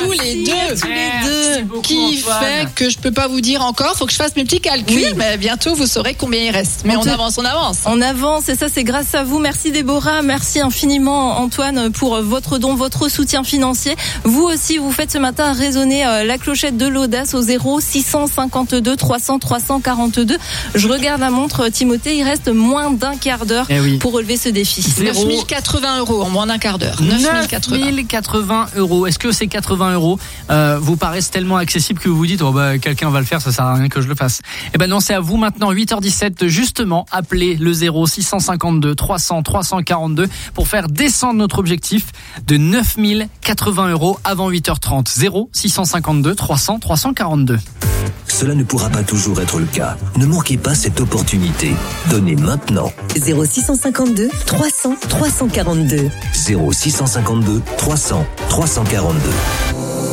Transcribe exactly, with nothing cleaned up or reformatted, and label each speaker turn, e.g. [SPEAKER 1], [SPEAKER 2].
[SPEAKER 1] tous les deux.
[SPEAKER 2] Tous les deux.
[SPEAKER 3] Beaucoup,
[SPEAKER 1] Qui
[SPEAKER 3] Antoine.
[SPEAKER 1] fait que je peux pas vous dire encore. Faut que je fasse mes petits calculs.
[SPEAKER 2] Oui.
[SPEAKER 1] Mais bientôt, vous saurez combien il reste. Mais
[SPEAKER 2] On
[SPEAKER 1] on,
[SPEAKER 2] te-
[SPEAKER 1] avance, on avance.
[SPEAKER 2] On avance et ça c'est grâce à vous. Merci Déborah, merci infiniment Antoine pour votre don, votre soutien financier. Vous aussi vous faites ce matin résonner euh, la clochette de l'audace au zéro six cent cinquante-deux trois cents trois cent quarante-deux. Je regarde la montre Timothée, il reste moins d'un quart d'heure
[SPEAKER 3] Eh oui.
[SPEAKER 2] pour relever ce défi.
[SPEAKER 3] Zéro.
[SPEAKER 1] neuf mille quatre-vingts euros en moins d'un quart d'heure. neuf mille quatre-vingts.
[SPEAKER 3] neuf mille quatre-vingts euros. Est-ce que ces quatre-vingts euros euh, vous paraissent tellement accessibles que vous vous dites oh bah quelqu'un va le faire, ça sert à rien que je le fasse. Eh ben non, c'est à vous maintenant. Huit heures dix-sept, justement, appelez le zéro six cent cinquante-deux trois cents trois cent quarante-deux pour faire descendre notre objectif de neuf mille quatre-vingts euros avant huit heures trente. zéro six cent cinquante-deux trois cents trois cent quarante-deux.
[SPEAKER 4] Cela ne pourra pas toujours être le cas. Ne manquez pas cette opportunité. Donnez maintenant.
[SPEAKER 5] zéro six cent cinquante-deux trois cents trois cent quarante-deux.
[SPEAKER 4] zéro six cent cinquante-deux trois cents trois cent quarante-deux.